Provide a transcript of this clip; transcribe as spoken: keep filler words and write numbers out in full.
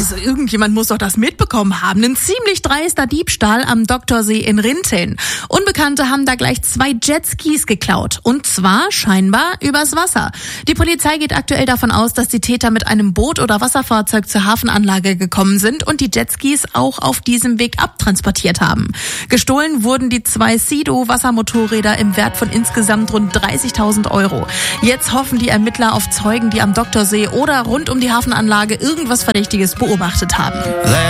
Also irgendjemand muss doch das mitbekommen haben. Ein ziemlich dreister Diebstahl am Doktorsee in Rinteln. Unbekannte haben da gleich zwei Jetskis geklaut. Und zwar scheinbar übers Wasser. Die Polizei geht aktuell davon aus, dass die Täter mit einem Boot oder Wasserfahrzeug zur Hafenanlage gekommen sind und die Jetskis auch auf diesem Weg abtransportiert haben. Gestohlen wurden die zwei Sido-Wassermotorräder im Wert von insgesamt rund dreißigtausend Euro. Jetzt hoffen die Ermittler auf Zeugen, die am Doktorsee oder rund um die Hafenanlage irgendwas Verdächtiges beobachtet haben.